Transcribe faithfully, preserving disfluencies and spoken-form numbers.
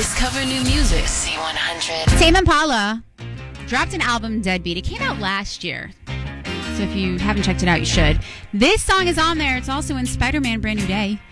Discover new music. C one hundred. Tame Impala dropped an album, Deadbeat. It came out last year. So if you haven't checked it out, you should. This song is on there. It's also in Spider-Man Brand New Day.